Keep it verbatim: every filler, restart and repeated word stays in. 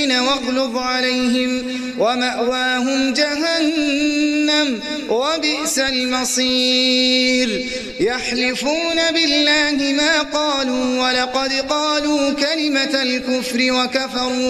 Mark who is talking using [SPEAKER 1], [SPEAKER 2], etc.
[SPEAKER 1] واغلظ عليهم ومأواهم جهنم وبئس المصير يحلفون بالله ما قالوا ولقد قالوا كلمة الكفر وكفروا